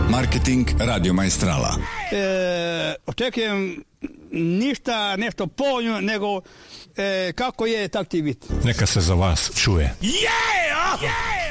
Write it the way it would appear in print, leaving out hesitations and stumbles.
Marketing Radio Maestrala. Očekujem ništa nešto povoljno, nego kako je, tak ti biti. Neka se za vas čuje. Yeah!